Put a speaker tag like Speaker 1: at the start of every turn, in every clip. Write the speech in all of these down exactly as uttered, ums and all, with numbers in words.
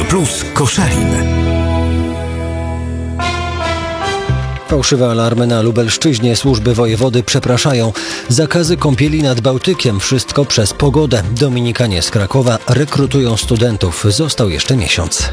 Speaker 1: Plus Koszalin.
Speaker 2: Fałszywe alarmy na Lubelszczyźnie. Służby wojewody przepraszają. Zakazy kąpieli nad Bałtykiem. Wszystko przez pogodę. Dominikanie z Krakowa rekrutują studentów. Został jeszcze miesiąc.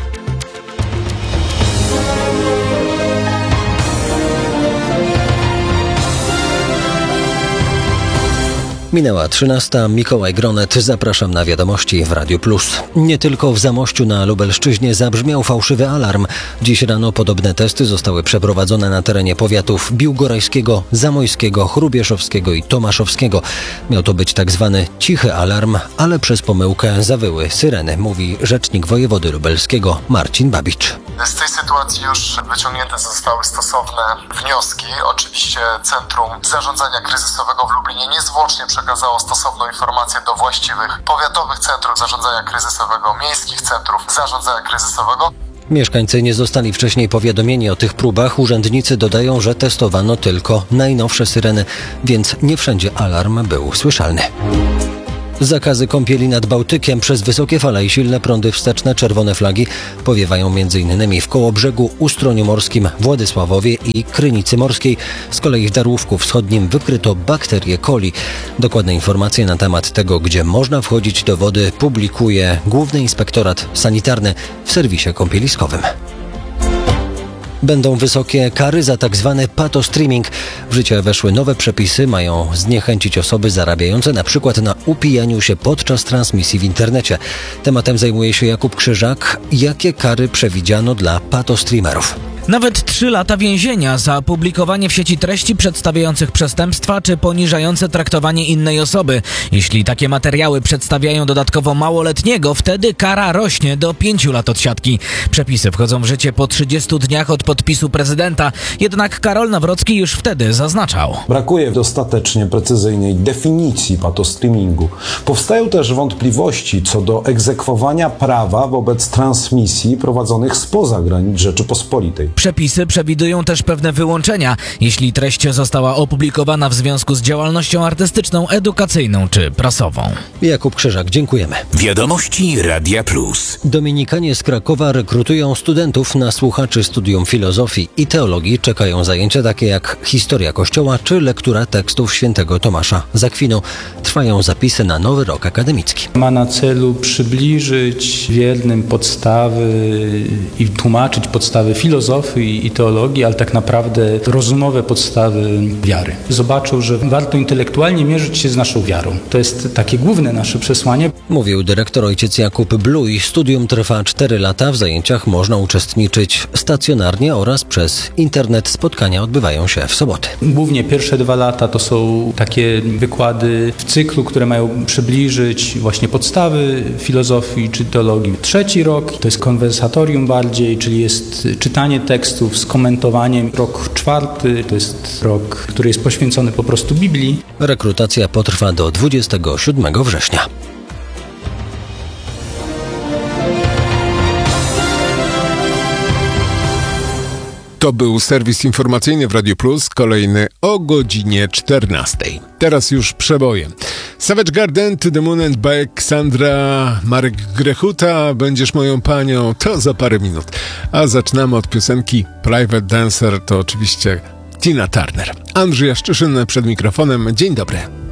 Speaker 2: Minęła trzynasta. Mikołaj Gronet. Zapraszam na wiadomości w Radiu Plus. Nie tylko w Zamościu na Lubelszczyźnie zabrzmiał fałszywy alarm. Dziś rano podobne testy zostały przeprowadzone na terenie powiatów biłgorajskiego, zamojskiego, chrubieszowskiego i tomaszowskiego. Miał to być tak zwany cichy alarm, ale przez pomyłkę zawyły syreny, mówi rzecznik wojewody lubelskiego Marcin Babicz.
Speaker 3: Z tej sytuacji już wyciągnięte zostały stosowne wnioski. Oczywiście Centrum Zarządzania Kryzysowego w Lublinie niezwłocznie przekazało stosowną informację do właściwych powiatowych centrów zarządzania kryzysowego, miejskich centrów zarządzania kryzysowego.
Speaker 2: Mieszkańcy nie zostali wcześniej powiadomieni o tych próbach. Urzędnicy dodają, że testowano tylko najnowsze syreny, więc nie wszędzie alarm był słyszalny. Zakazy kąpieli nad Bałtykiem. Przez wysokie fale i silne prądy wsteczne czerwone flagi powiewają m.in. w Kołobrzegu, Ustroniu Morskim, Władysławowie i Krynicy Morskiej. Z kolei w Darłówku Wschodnim wykryto bakterię coli. Dokładne informacje na temat tego, gdzie można wchodzić do wody, publikuje Główny Inspektorat Sanitarny w serwisie kąpieliskowym. Będą wysokie kary za tak zwany patostreaming. W życie weszły nowe przepisy, mają zniechęcić osoby zarabiające na przykład na upijaniu się podczas transmisji w internecie. Tematem zajmuje się Jakub Krzyżak. Jakie kary przewidziano dla patostreamerów?
Speaker 4: Nawet trzy lata więzienia za publikowanie w sieci treści przedstawiających przestępstwa czy poniżające traktowanie innej osoby. Jeśli takie materiały przedstawiają dodatkowo małoletniego, wtedy kara rośnie do pięciu lat odsiadki. Przepisy wchodzą w życie po trzydziestu dniach od podpisu prezydenta. Jednak Karol Nawrocki już wtedy zaznaczał.
Speaker 5: Brakuje dostatecznie precyzyjnej definicji patostreamingu. Powstają też wątpliwości co do egzekwowania prawa wobec transmisji prowadzonych spoza granic Rzeczypospolitej.
Speaker 4: Przepisy przewidują też pewne wyłączenia, jeśli treść została opublikowana w związku z działalnością artystyczną, edukacyjną czy prasową.
Speaker 2: Jakub Krzyżak, dziękujemy.
Speaker 1: Wiadomości Radia Plus.
Speaker 2: Dominikanie z Krakowa rekrutują studentów na słuchaczy studium filozofii i teologii. Czekają zajęcia takie jak historia Kościoła czy lektura tekstów świętego Tomasza z Akwinu. Trwają zapisy na nowy rok akademicki.
Speaker 6: Ma na celu przybliżyć wiernym podstawy i tłumaczyć podstawy filozofii i teologii, ale tak naprawdę rozumowe podstawy wiary. Zobaczył, że warto intelektualnie mierzyć się z naszą wiarą. To jest takie główne nasze przesłanie.
Speaker 2: Mówił dyrektor ojciec Jakub Bluj. Studium trwa cztery lata. W zajęciach można uczestniczyć stacjonarnie oraz przez internet. Spotkania odbywają się w soboty.
Speaker 6: Głównie pierwsze dwa lata to są takie wykłady w cyklu, które mają przybliżyć właśnie podstawy filozofii czy teologii. Trzeci rok to jest konwersatorium bardziej, czyli jest czytanie tekstów z komentowaniem. Rok czwarty to jest rok, który jest poświęcony po prostu Biblii.
Speaker 2: Rekrutacja potrwa do dwudziestego siódmego września.
Speaker 7: To był serwis informacyjny w Radiu Plus, kolejny o godzinie czternastej. Teraz już przeboje. Savage Garden, To the Moon and Back, Sandra, Marek Grechuta, Będziesz moją panią, to za parę minut. A zaczynamy od piosenki Private Dancer, to oczywiście Tina Turner. Andrzej Jaszczyszyn przed mikrofonem. Dzień dobry.